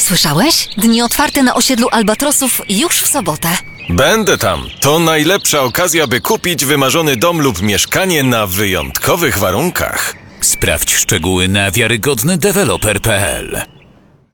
Słyszałeś? Dni otwarte na osiedlu Albatrosów już w sobotę. Będę tam. To najlepsza okazja, by kupić wymarzony dom lub mieszkanie na wyjątkowych warunkach. Sprawdź szczegóły na wiarygodnydeweloper.pl.